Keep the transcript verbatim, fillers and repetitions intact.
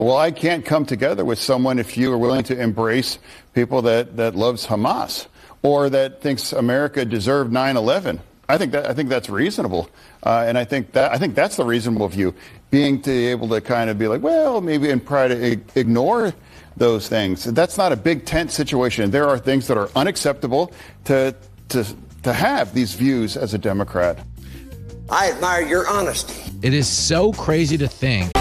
Well, I can't come together with someone if you are willing to embrace people that, that loves Hamas or that thinks America deserved nine eleven. I think that I think that's reasonable, uh, and I think that I think that's the reasonable view. Being to able to kind of be like, well, maybe and try to ig- ignore those things. That's not a big tent situation. There are things that are unacceptable to to to have these views as a Democrat. I admire your honesty. It is so crazy to think